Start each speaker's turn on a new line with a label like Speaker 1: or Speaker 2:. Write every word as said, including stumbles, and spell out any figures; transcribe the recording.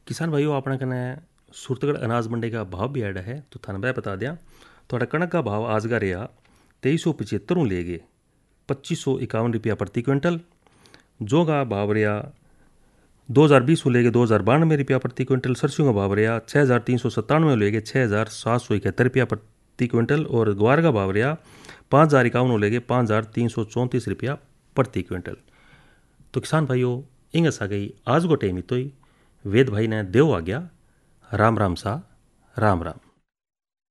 Speaker 1: किसान भाइयों अपने कने सूरतगढ़ अनाज मंडी का भाव भी आड़ा है तो थाने मैं बता दिया। थोड़ा कणक का भाव आज का रहा तेईस सौ पचहत्तर ले गए पच्चीस सौ इक्यावन रुपया प्रति क्विंटल। जो का भाव रहा दो हज़ार बीस को लेके दो हज़ार बानवे रुपया प्रति क्विंटल। सरसों का भाव रहा छः हज़ार तीन सौ सत्तानवे लेके छः हज़ार सात सौ इकहत्तर रुपया प्रति क्विंटल। और ग्वार का भाव रहा पाँच हज़ार इक्यावन लेके पाँच हज़ार तीन सौ चौंतीस रुपया प्रति क्विंटल। तो किसान भाइयों इंग सा गई आज को टाइम तो ही वेद भाई ने देव आ गया। राम राम सा राम राम।